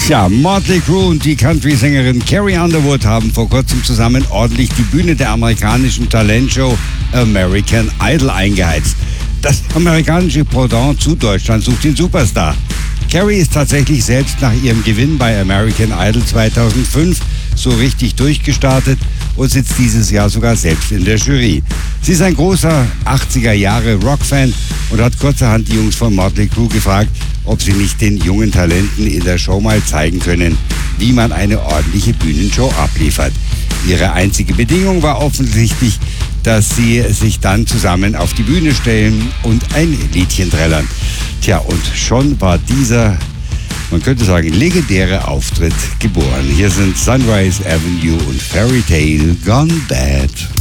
Tja, Motley Crue und die Country-Sängerin Carrie Underwood haben vor kurzem zusammen ordentlich die Bühne der amerikanischen Talentshow American Idol eingeheizt. Das amerikanische Pendant zu Deutschland sucht den Superstar. Carrie ist tatsächlich selbst nach ihrem Gewinn bei American Idol 2005 so richtig durchgestartet und sitzt dieses Jahr sogar selbst in der Jury. Sie ist ein großer 80er-Jahre-Rock-Fan und hat kurzerhand die Jungs von Motley Crue gefragt, ob sie nicht den jungen Talenten in der Show mal zeigen können, wie man eine ordentliche Bühnenshow abliefert. Ihre einzige Bedingung war offensichtlich, dass sie sich dann zusammen auf die Bühne stellen und ein Liedchen trällern. Tja, und schon war dieser, man könnte sagen, legendäre Auftritt geboren. Hier sind Sunrise Avenue und Fairy Tale Gone Bad.